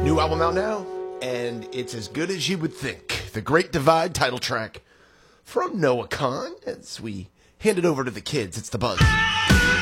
New album out now, and it's as good as you would think. The Great Divide title track from Noah Kahan. As we hand it over to the kids, it's The Buzz.